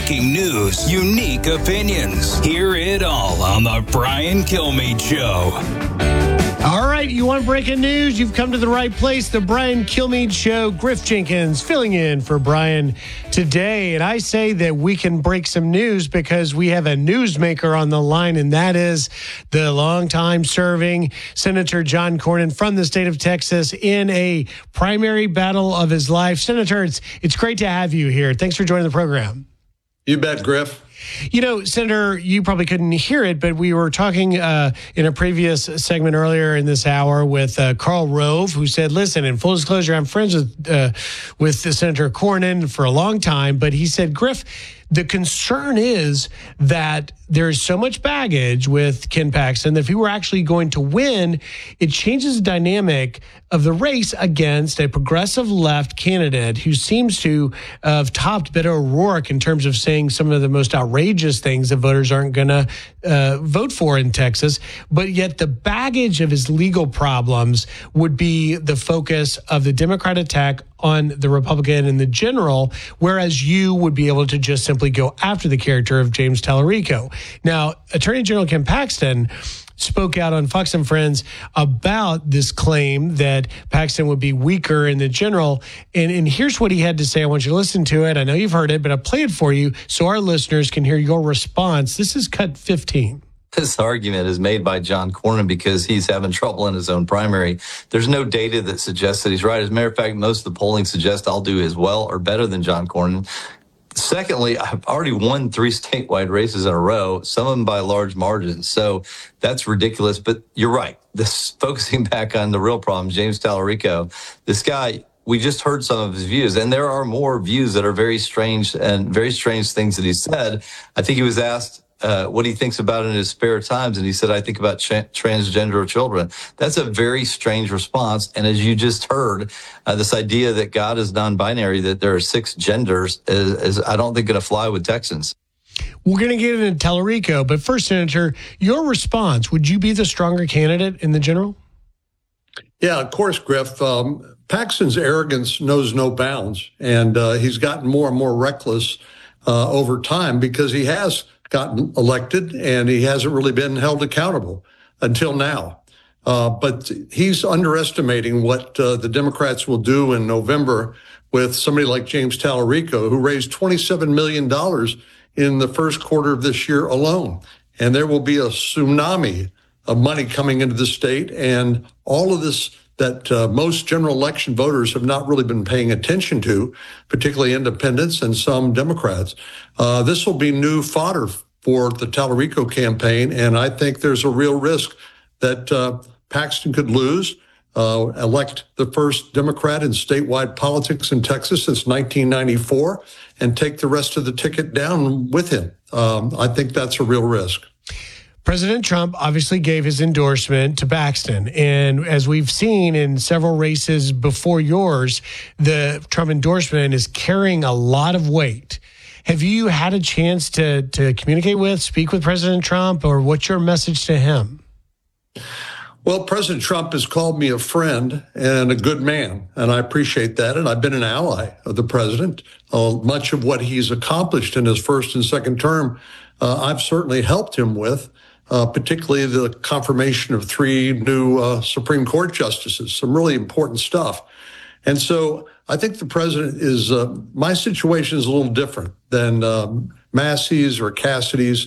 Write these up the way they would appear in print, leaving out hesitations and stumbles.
breaking news, unique opinions. Hear it all on The Brian Kilmeade Show. All right, you want breaking news? You've come to the right place. The Brian Kilmeade Show. Griff Jenkins filling in for Brian today. And I say that we can break some news because we have a newsmaker on the line, and that is the longtime serving Senator John Cornyn from the state of Texas in a primary battle of his life. Senator, it's great to have you here. Thanks for joining the program. You bet, Griff. You know, Senator, you probably couldn't hear it, but we were talking in a previous segment earlier in this hour with Karl Rove, who said, listen, in full disclosure, I'm friends with Senator Cornyn for a long time, but he said, Griff, the concern is that there's so much baggage with Ken Paxton that if he were actually going to win, it changes the dynamic of the race against a progressive left candidate who seems to have topped Beto O'Rourke in terms of saying some of the most outrageous things that voters aren't going to vote for in Texas. But yet the baggage of his legal problems would be the focus of the Democrat attack on the Republican in the general, whereas you would be able to just simply go after the character of James Tallarico. Now, Attorney General Ken Paxton spoke out on Fox and Friends about this claim that Paxton would be weaker in the general. And here's what he had to say. I want you to listen to it. I know you've heard it, but I'll play it for you so our listeners can hear your response. This is cut 15. This argument is made by John Cornyn because he's having trouble in his own primary. There's no data that suggests that he's right. As a matter of fact, most of the polling suggests I'll do as well or better than John Cornyn. Secondly, I've already won 3 statewide races in a row, some of them by large margins. So that's ridiculous. But you're right. This focusing back on the real problem, James Tallarico, this guy, we just heard some of his views, and there are more views that are very strange and very strange things that he said. I think he was asked what he thinks about in his spare times, and he said, I think about transgender children. That's a very strange response. And as you just heard, this idea that God is non-binary, that there are 6 genders, is I don't think going to fly with Texans. We're going to get into Tallarico, but first, Senator, your response, would you be the stronger candidate in the general? Yeah, of course, Griff. Paxton's arrogance knows no bounds, and he's gotten more and more reckless over time because he has gotten elected and he hasn't really been held accountable until now. But he's underestimating what the Democrats will do in November with somebody like James Tallarico, who raised $27 million in the first quarter of this year alone. And there will be a tsunami of money coming into the state, and all of this that most general election voters have not really been paying attention to, particularly independents and some Democrats. This will be new fodder for the Tallarico campaign, and I think there's a real risk that Paxton could lose, elect the first Democrat in statewide politics in Texas since 1994, and take the rest of the ticket down with him. I think that's a real risk. President Trump obviously gave his endorsement to Paxton. And as we've seen in several races before yours, the Trump endorsement is carrying a lot of weight. Have you had a chance to communicate speak with President Trump, or what's your message to him? Well, President Trump has called me a friend and a good man, and I appreciate that. And I've been an ally of the president. Much of what he's accomplished in his first and second term, I've certainly helped him with. Particularly the confirmation of 3 new Supreme Court justices, some really important stuff. And so I think the president is, my situation is a little different than Massey's or Cassidy's.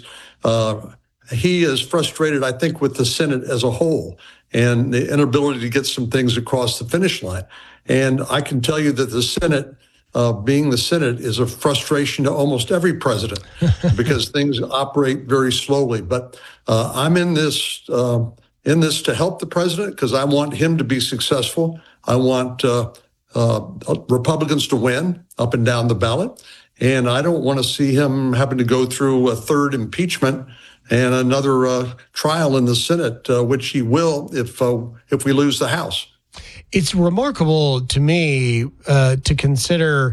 He is frustrated, I think, with the Senate as a whole and the inability to get some things across the finish line. And I can tell you that the Senate, being the Senate, is a frustration to almost every president because things operate very slowly. But I'm in this to help the president because I want him to be successful. I want Republicans to win up and down the ballot. And I don't want to see him having to go through a third impeachment and another trial in the Senate, which he will if we lose the House. It's remarkable to me to consider